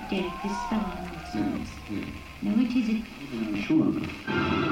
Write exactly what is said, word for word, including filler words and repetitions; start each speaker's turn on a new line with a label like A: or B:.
A: Derek, this spell on
B: Mm, mm.
A: No, it isn't.
B: I'm sure of it.